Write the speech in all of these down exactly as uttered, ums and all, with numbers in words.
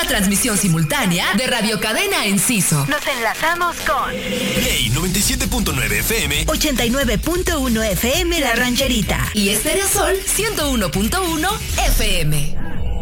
una transmisión simultánea de Radio Cadena Enciso. Nos enlazamos con Play noventa y siete punto nueve F M, ochenta y nueve punto uno F M La Rancherita y Estéreo Sol ciento uno punto uno F M.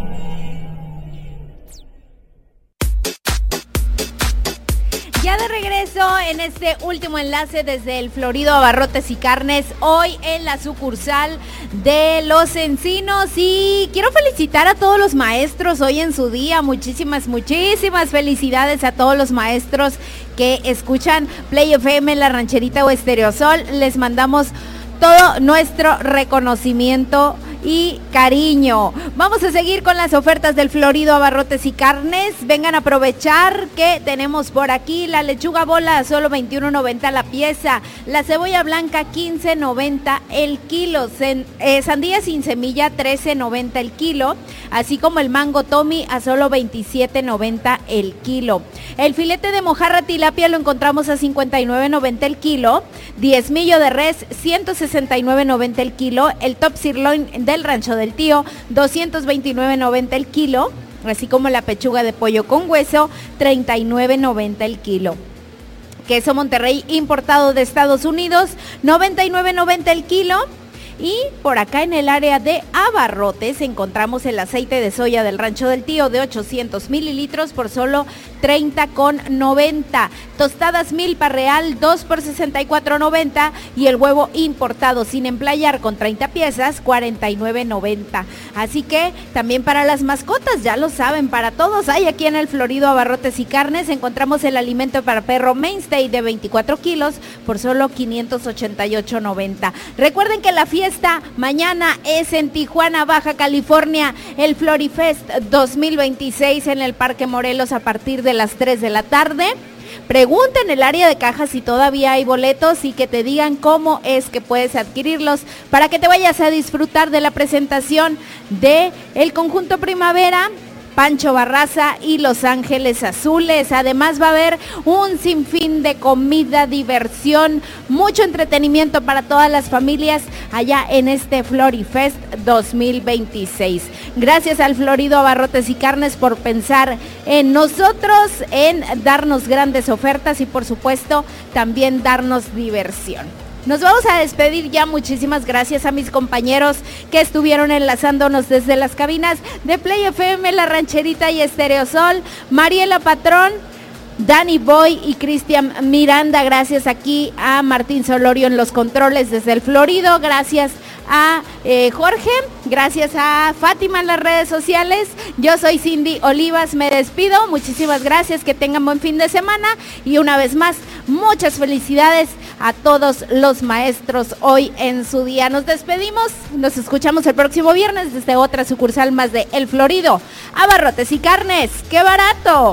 Ya de regreso en este último enlace desde el Florido Abarrotes y Carnes, hoy en la sucursal de Los Encinos, y quiero felicitar a todos los maestros hoy en su día. Muchísimas, muchísimas felicidades a todos los maestros que escuchan Play F M, La Rancherita o Estéreo Sol. Les mandamos todo nuestro reconocimiento y cariño. Vamos a seguir con las ofertas del Florido Abarrotes y Carnes. Vengan a aprovechar que tenemos por aquí la lechuga bola a solo veintiuno noventa la pieza, la cebolla blanca quince noventa el kilo, Sen, eh, sandía sin semilla trece noventa el kilo, así como el mango Tommy a solo veintisiete noventa el kilo. El filete de mojarra tilapia lo encontramos a cincuenta y nueve noventa el kilo, diezmillo de res ciento sesenta y nueve noventa el kilo, el top sirloin del Rancho del Tío doscientos veintinueve noventa el kilo, así como la pechuga de pollo con hueso treinta y nueve noventa el kilo. Queso Monterrey importado de Estados Unidos noventa y nueve noventa el kilo. Y por acá en el área de abarrotes encontramos el aceite de soya del Rancho del Tío de ochocientos mililitros por solo treinta con noventa. Tostadas Milpa Real dos por sesenta y cuatro noventa y el huevo importado sin emplayar con treinta piezas cuarenta y nueve noventa. Así que también para las mascotas, ya lo saben, para todos hay aquí en el Florido Abarrotes y Carnes. Encontramos el alimento para perro Mainstay de veinticuatro kilos por solo quinientos ochenta y ocho noventa. Recuerden que la fiesta Esta mañana es en Tijuana, Baja California, el Florifest dos mil veintiséis en el Parque Morelos a partir de las tres de la tarde. Pregunta en el área de cajas si todavía hay boletos y que te digan cómo es que puedes adquirirlos para que te vayas a disfrutar de la presentación de el conjunto Primavera, Pancho Barraza y Los Ángeles Azules. Además va a haber un sinfín de comida, diversión, mucho entretenimiento para todas las familias allá en este Florifest dos mil veintiséis. Gracias al Florido Abarrotes y Carnes por pensar en nosotros, en darnos grandes ofertas y por supuesto también darnos diversión. Nos vamos a despedir ya. Muchísimas gracias a mis compañeros que estuvieron enlazándonos desde las cabinas de Play F M, La Rancherita y Estéreo Sol. Mariela Patrón, Danny Boy y Cristian Miranda. Gracias aquí a Martín Solorio en los controles desde el Florido. Gracias a eh, Jorge, gracias a Fátima en las redes sociales. Yo soy Cindy Olivas, me despido. Muchísimas gracias, que tengan buen fin de semana y una vez más, muchas felicidades a todos los maestros hoy en su día. Nos despedimos, nos escuchamos el próximo viernes desde otra sucursal más de El Florido Abarrotes y Carnes. ¡Qué barato!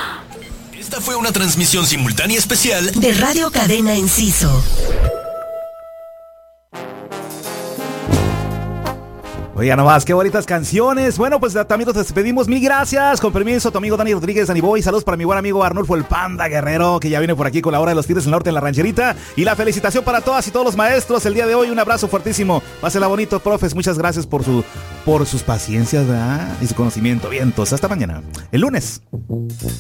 Esta fue una transmisión simultánea especial de Radio Cadena Enciso. Oiga nomás, qué bonitas canciones. Bueno, pues también nos despedimos. Mil gracias. Con permiso, tu amigo Dani Rodríguez, Dani Boy. Saludos para mi buen amigo Arnulfo el Panda Guerrero, que ya viene por aquí con la hora de los Tigres del Norte en La Rancherita. Y la felicitación para todas y todos los maestros el día de hoy. Un abrazo fuertísimo. Pásela bonito, profes. Muchas gracias por su por sus paciencias, ¿verdad? Y su conocimiento. Vientos. Hasta mañana. El lunes.